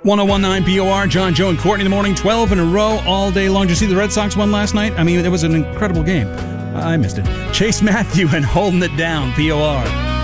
1019 POR, John, Joe, and Courtney in the morning, 12 in a row all day long. Did you see the Red Sox won last night? I mean, it was an incredible game. I missed it. Chase Matthew and Holding It Down, POR.